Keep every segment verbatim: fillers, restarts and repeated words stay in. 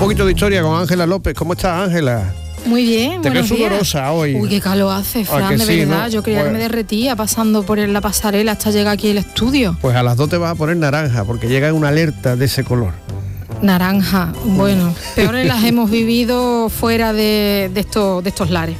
poquito de historia con Ángela López. ¿Cómo estás, Ángela? Muy bien, te buenos ves días. sudorosa hoy. Uy, qué calor hace, Fran, ah, de sí, verdad. ¿no? Yo creía pues, que me derretía pasando por la pasarela hasta llegar aquí al estudio. Pues a las dos te vas a poner naranja, porque llega una alerta de ese color. Naranja, bueno, peores las hemos vivido fuera de, de, estos, de estos lares.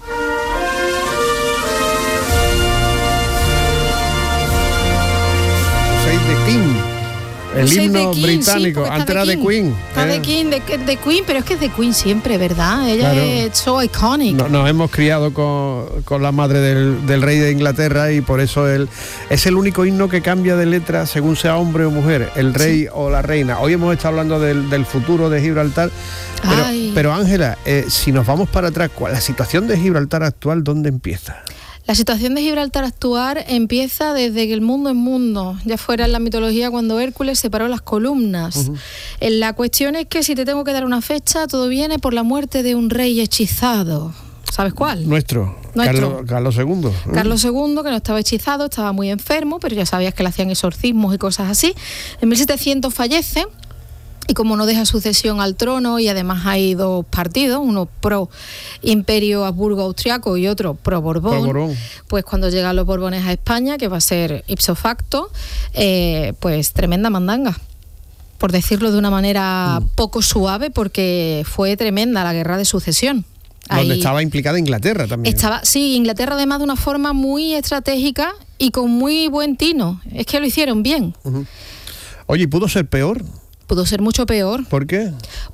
seis de King. El no himno King, británico, sí, antes era de Queen. Está ¿eh? de King, de, de Queen, pero es que es de Queen siempre, ¿verdad? Ella claro. es so iconic. No, nos hemos criado con, con la madre del, del rey de Inglaterra y por eso él es el único himno que cambia de letra según sea hombre o mujer, el rey sí. o la reina. Hoy hemos estado hablando del, del futuro de Gibraltar, pero Ángela, eh, si nos vamos para atrás, la situación de Gibraltar actual, ¿dónde empieza? La situación de Gibraltar actual empieza desde que el mundo es mundo, ya fuera en la mitología cuando Hércules separó las columnas. Uh-huh. La cuestión es que si te tengo que dar una fecha, todo viene por la muerte de un rey hechizado. ¿Sabes cuál? Nuestro, Nuestro. Carlos, Carlos segundo. Carlos segundo, que no estaba hechizado, estaba muy enfermo, pero ya sabías que le hacían exorcismos y cosas así. En mil setecientos fallece. Y como no deja sucesión al trono, y además hay dos partidos, uno pro Imperio Habsburgo Austriaco y otro pro Borbón, pro Borbón, pues cuando llegan los Borbones a España, que va a ser ipso facto, eh, pues tremenda mandanga, por decirlo de una manera mm. poco suave, porque fue tremenda la guerra de sucesión. Donde Ahí estaba implicada Inglaterra también. Estaba, sí, Inglaterra además de una forma muy estratégica y con muy buen tino. Es que lo hicieron bien. Uh-huh. Oye, ¿y pudo ser peor? Pudo ser mucho peor. ¿Por qué?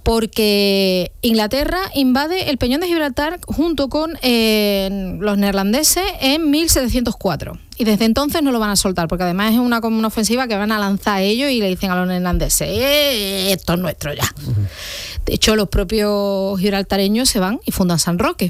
Porque Inglaterra invade el Peñón de Gibraltar junto con eh, los neerlandeses en mil setecientos cuatro. Y desde entonces no lo van a soltar, porque además es una, como una ofensiva que van a lanzar ellos y le dicen a los neerlandeses, eh, esto es nuestro ya. Uh-huh. De hecho, los propios gibraltareños se van y fundan San Roque.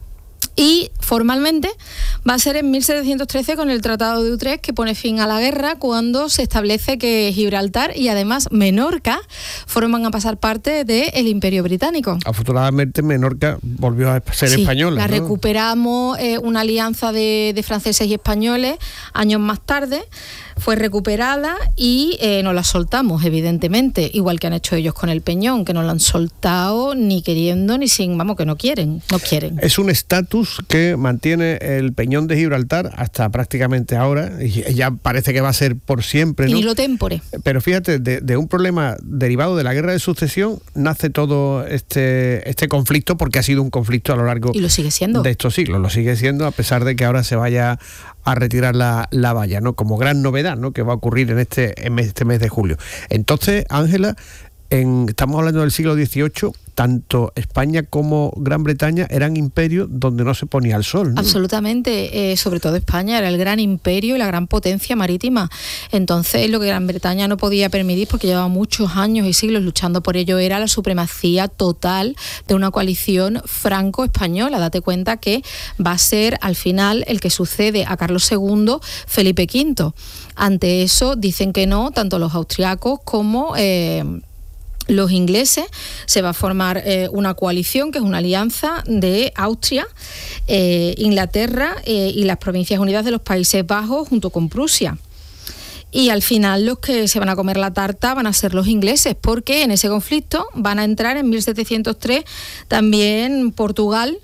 Y formalmente va a ser en mil setecientos trece con el Tratado de Utrecht, que pone fin a la guerra, cuando se establece que Gibraltar y además Menorca forman a pasar parte del Imperio Británico. Afortunadamente Menorca volvió a ser sí, española. La ¿no? recuperamos, eh, una alianza de, de franceses y españoles años más tarde. Fue recuperada y eh, nos la soltamos, evidentemente, igual que han hecho ellos con el Peñón, que no la han soltado ni queriendo ni sin, vamos, que no quieren, no quieren. Es un estatus que mantiene el Peñón de Gibraltar hasta prácticamente ahora, y ya parece que va a ser por siempre, ¿no? Y ni lo tempore. Pero fíjate, de, de un problema derivado de la guerra de sucesión nace todo este, este conflicto, porque ha sido un conflicto a lo largo y lo sigue siendo. de estos siglos, lo sigue siendo, a pesar de que ahora se vaya a retirar la, la valla, ¿no? Como gran novedad, ¿no? Que va a ocurrir en este, en este mes de julio. Entonces, Ángela, en, estamos hablando del siglo dieciocho, tanto España como Gran Bretaña eran imperios donde no se ponía el sol, ¿no? Absolutamente, eh, sobre todo España era el gran imperio y la gran potencia marítima. Entonces, lo que Gran Bretaña no podía permitir, porque llevaba muchos años y siglos luchando por ello, era la supremacía total de una coalición franco-española. Date cuenta que va a ser al final el que sucede a Carlos segundo, Felipe quinto. Ante eso dicen que no, tanto los austriacos como Eh, los ingleses. Se va a formar eh, una coalición, que es una alianza de Austria, eh, Inglaterra eh, y las Provincias Unidas de los Países Bajos junto con Prusia. Y al final los que se van a comer la tarta van a ser los ingleses, porque en ese conflicto van a entrar en mil setecientos tres también Portugal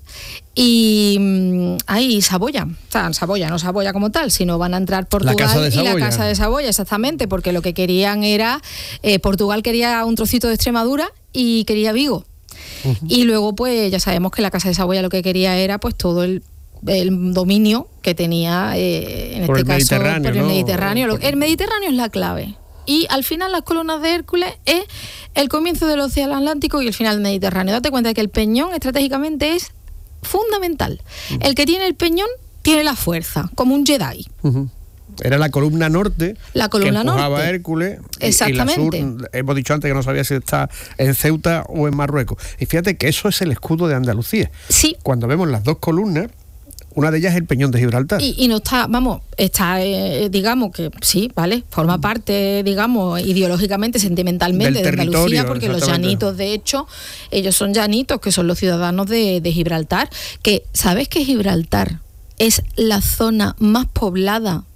y ahí Saboya, o sea, Saboya, no Saboya como tal, sino van a entrar Portugal la casa de y la Casa de Saboya, exactamente, porque lo que querían era, eh, Portugal quería un trocito de Extremadura y quería Vigo. Uh-huh. Y luego pues ya sabemos que la Casa de Saboya lo que quería era pues todo el el dominio que tenía eh, en por este el caso Mediterráneo, por el ¿no? Mediterráneo. Por... El Mediterráneo es la clave. Y al final las columnas de Hércules es el comienzo del Océano Atlántico y el final del Mediterráneo. Date cuenta de que el peñón estratégicamente es fundamental. Uh-huh. El que tiene el peñón tiene la fuerza, como un Jedi. Uh-huh. Era la columna norte, la columna que empujaba norte. a Hércules. Exactamente. Y la sur, hemos dicho antes que no sabía si está en Ceuta o en Marruecos. Y fíjate que eso es el escudo de Andalucía. Sí. Cuando vemos las dos columnas, una de ellas es el Peñón de Gibraltar. Y, y no está, vamos, está, eh, digamos que sí, ¿vale? Forma parte, digamos, ideológicamente, sentimentalmente de Andalucía, porque los llanitos, de hecho, ellos son llanitos, que son los ciudadanos de, de Gibraltar, que, ¿sabes que Gibraltar es la zona más poblada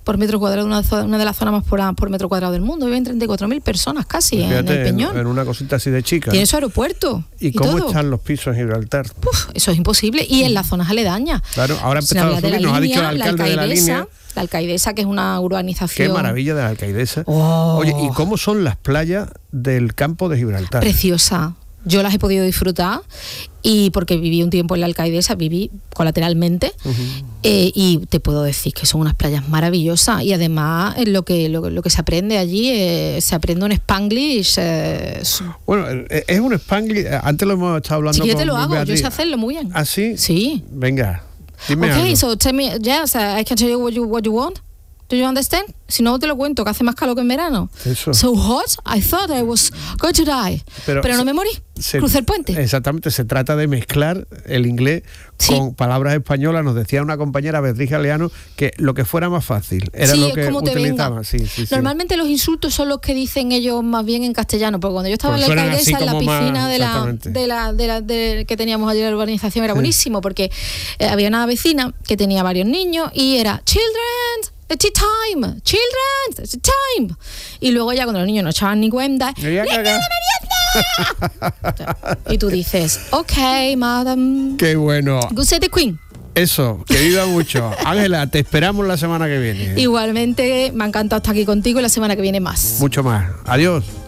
por metro cuadrado, una, una de las zonas más por, por metro cuadrado del mundo. Viven treinta y cuatro mil personas casi. Fíjate, en el Peñón. En, en una cosita así de chica. Tiene su aeropuerto. ¿Y, y cómo todo. Están los pisos en Gibraltar? Uf, eso es imposible. Y en las zonas aledañas. Claro, ahora ha empezado a subir, nos ha dicho el alcalde de la línea. La Alcaidesa, que es una urbanización. Qué maravilla de la Alcaidesa. Oh. Oye, ¿y cómo son las playas del campo de Gibraltar? Preciosa. Yo las he podido disfrutar y porque viví un tiempo en la Alcaidesa, viví colateralmente uh-huh. eh, y te puedo decir que son unas playas maravillosas y además lo que lo, lo que se aprende allí eh, se aprende un Spanglish. Eh, bueno, es un Spanglish, antes lo hemos estado hablando. Si con te lo hago, Beatriz. Yo sé hacerlo muy bien. ¿Ah, sí? Sí. Venga. Dime okay, algo. so tell me, yes, I can tell you what you what you want. Do you understand? Si no te lo cuento, que hace más calor que en verano. Eso. So hot, I thought I was going to die. Pero, Pero no me morí. Se, Crucé el puente. Exactamente, se trata de mezclar el inglés sí. con palabras españolas. Nos decía una compañera, Beatriz Galeano, que lo que fuera más fácil era sí, lo que utilizaban. Sí, sí, Normalmente sí. los insultos son los que dicen ellos más bien en castellano, porque cuando yo estaba pues en la Alcaidesa, en la piscina más, de, la, de, la, de, la, de que teníamos allí en la urbanización era sí. buenísimo, porque eh, había una vecina que tenía varios niños y era children. The tea time, children, the tea time. Y luego ya cuando los niños no echaban ni cuenta, ¡niña de merienda! Y tú dices, ok, madam. Qué bueno. Good say the queen. Eso, que viva mucho. Ángela, te esperamos la semana que viene. Igualmente, me ha encantado estar aquí contigo y la semana que viene más. Mucho más. Adiós.